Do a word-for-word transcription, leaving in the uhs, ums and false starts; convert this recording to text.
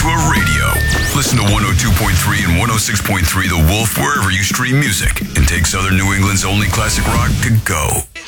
to a radio. Listen to one oh two point three and one oh six point three The Wolf wherever you stream music, and take Southern New England's only classic rock to go.